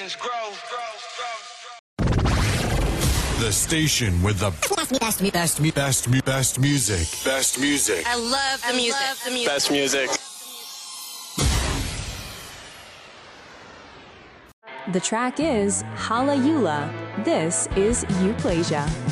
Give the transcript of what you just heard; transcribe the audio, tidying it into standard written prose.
legends grow. The station with the best music. Best music. I love the music. Best music. The track is Hala Yula. This is Euplasia.